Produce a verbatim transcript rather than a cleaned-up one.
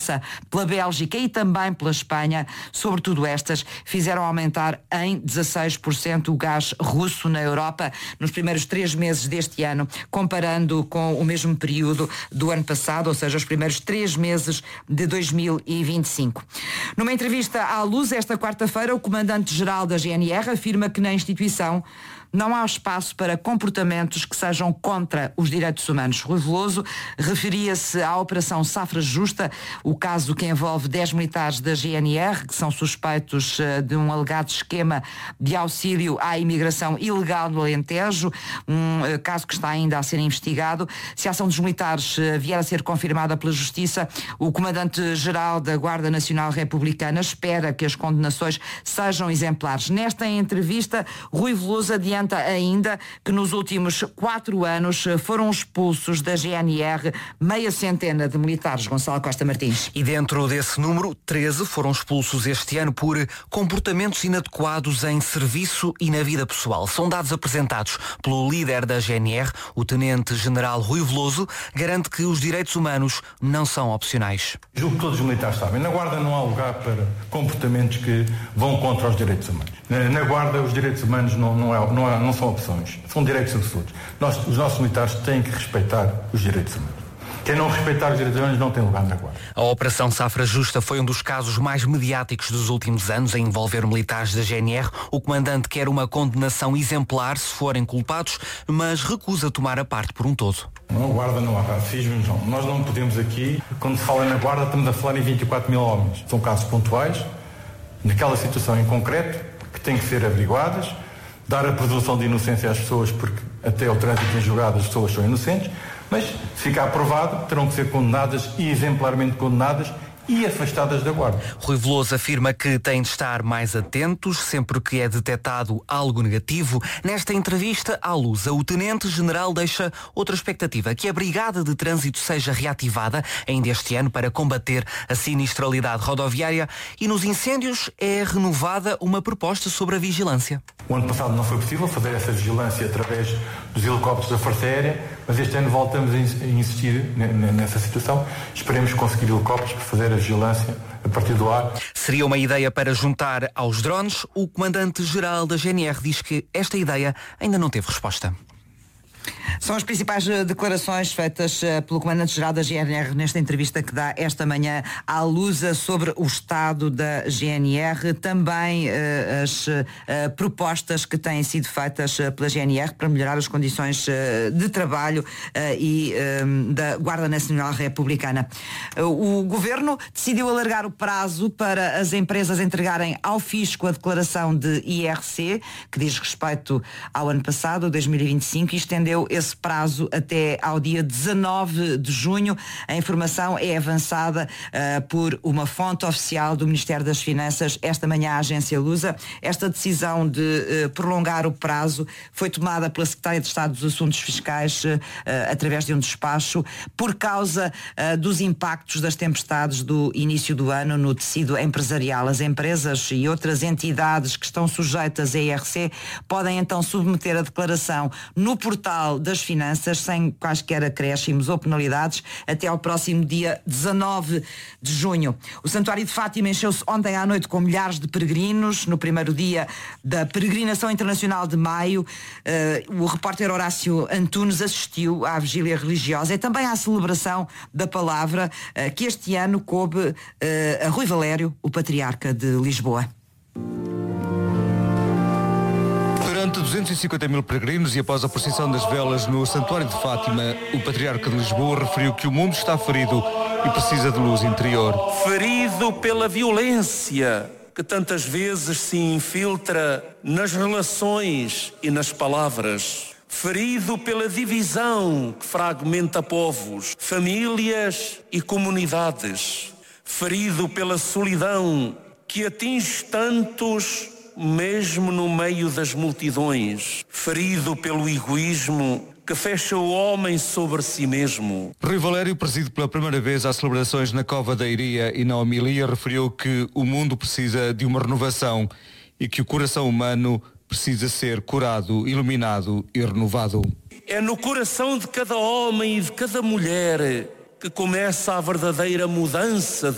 França, pela Bélgica e também pela Espanha, sobretudo estas, fizeram aumentar em dezasseis por cento o gás russo na Europa nos primeiros três meses deste ano, comparando com o mesmo período do ano passado, ou seja, os primeiros três meses de dois mil e vinte e cinco. Numa entrevista à Luz esta quarta-feira, o comandante-geral da G N R afirma que na instituição não há espaço para comportamentos que sejam contra os direitos humanos. Rui Veloso referia-se à Operação Safra Justa, o caso que envolve dez militares da G N R, que são suspeitos de um alegado esquema de auxílio à imigração ilegal no Alentejo, um caso que está ainda a ser investigado. Se a ação dos militares vier a ser confirmada pela Justiça, o comandante-geral da Guarda Nacional Republicana espera que as condenações sejam exemplares. Nesta entrevista, Rui Veloso adianta ainda que nos últimos quatro anos foram expulsos da G N R meia centena de militares. Gonçalo Costa Martins. E dentro desse número, treze foram expulsos este ano por comportamentos inadequados em serviço e na vida pessoal. São dados apresentados pelo líder da G N R, o tenente-general Rui Veloso, garante que os direitos humanos não são opcionais. Julgo que todos os militares sabem. Na Guarda não há lugar para comportamentos que vão contra os direitos humanos. Na, na Guarda os direitos humanos não, não, é, não, é, não são opções, são direitos absolutos. Nós, os nossos militares têm que respeitar os direitos humanos. Quem não respeitar os direitos humanos não tem lugar na Guarda. A Operação Safra Justa foi um dos casos mais mediáticos dos últimos anos a envolver militares da G N R. O comandante quer uma condenação exemplar se forem culpados, mas recusa tomar a parte por um todo. Na Guarda não há racismo, não. Nós não podemos aqui, quando se fala na Guarda, estamos a falar em vinte e quatro mil homens. São casos pontuais, naquela situação em concreto, que têm que ser averiguadas, dar a presunção de inocência às pessoas, porque até o trânsito em julgado as pessoas são inocentes, mas se ficar aprovado, terão que ser condenadas e exemplarmente condenadas e afastadas da Guarda. Rui Veloso afirma que têm de estar mais atentos sempre que é detectado algo negativo. Nesta entrevista à Luz, o tenente-general deixa outra expectativa, que a Brigada de Trânsito seja reativada ainda este ano para combater a sinistralidade rodoviária, e nos incêndios é renovada uma proposta sobre a vigilância. O ano passado não foi possível fazer essa vigilância através dos helicópteros da Força Aérea, mas este ano voltamos a insistir nessa situação. Esperemos conseguir helicópteros para fazer a vigilância a partir do ar. Seria uma ideia para juntar aos drones. O comandante-geral da G N R diz que esta ideia ainda não teve resposta. São as principais declarações feitas pelo comandante-geral da G N R nesta entrevista que dá esta manhã à Luz sobre o estado da G N R, também uh, as uh, propostas que têm sido feitas pela G N R para melhorar as condições uh, de trabalho uh, e uh, da Guarda Nacional Republicana. Uh, o Governo decidiu alargar o prazo para as empresas entregarem ao Fisco a declaração de I R C, que diz respeito ao ano passado, dois mil e vinte e cinco, e estendeu esse prazo até ao dia dezanove de junho. A informação é avançada uh, por uma fonte oficial do Ministério das Finanças esta manhã à agência Lusa. Esta decisão de uh, prolongar o prazo foi tomada pela Secretária de Estado dos Assuntos Fiscais uh, uh, através de um despacho por causa uh, dos impactos das tempestades do início do ano no tecido empresarial. As empresas e outras entidades que estão sujeitas a I R C podem então submeter a declaração no portal das Finanças sem quaisquer acréscimos ou penalidades até ao próximo dia dezanove de junho. O Santuário de Fátima encheu-se ontem à noite com milhares de peregrinos no primeiro dia da Peregrinação Internacional de Maio. Uh, o repórter Horácio Antunes assistiu à vigília religiosa e também à celebração da palavra uh, que este ano coube uh, a Rui Valério, o patriarca de Lisboa. Durante duzentos e cinquenta mil peregrinos e após a procissão das velas no Santuário de Fátima, o Patriarca de Lisboa referiu que o mundo está ferido e precisa de luz interior. Ferido pela violência que tantas vezes se infiltra nas relações e nas palavras. Ferido pela divisão que fragmenta povos, famílias e comunidades. Ferido pela solidão que atinge tantos mesmo no meio das multidões, ferido pelo egoísmo que fecha o homem sobre si mesmo. Rui Valério, preside pela primeira vez às celebrações na Cova da Iria e na homilia, referiu que o mundo precisa de uma renovação e que o coração humano precisa ser curado, iluminado e renovado. É no coração de cada homem e de cada mulher que começa a verdadeira mudança